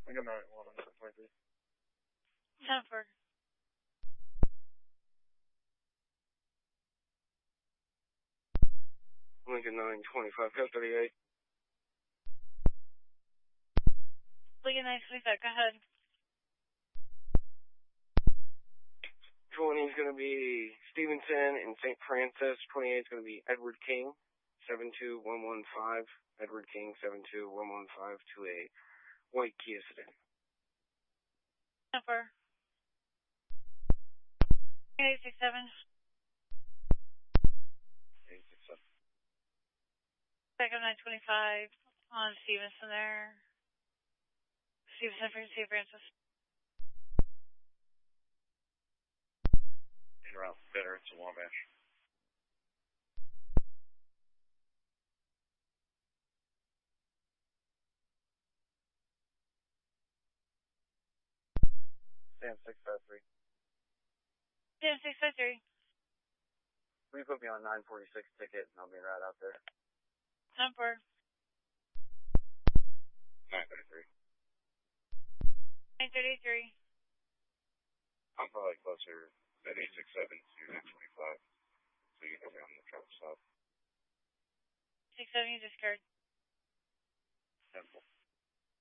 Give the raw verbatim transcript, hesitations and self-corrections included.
I got nine one on twenty-three. ten four. Lincoln nine twenty-five, code thirty-eight. Lincoln nine twenty-five, go ahead. twenty is going to be Stevenson and Saint Francis. twenty-eight is going to be Edward King, seven two one one five. Edward King, seven two one one five to a white Kia sedan. ten four. eight six seven. eight six seven. Backup nine twenty-five on Stevenson there. Stevenson for Saint Francis. In route better, it's a Wabash. Sam six five three. Sam six five three. Will you put me on nine forty-six ticket and I'll be right out there? ten four. nine thirty-three. nine thirty-three. I'm probably closer at eight six seven to nine twenty-five. So you can put me on the travel stop. six seven, you discard. Simple.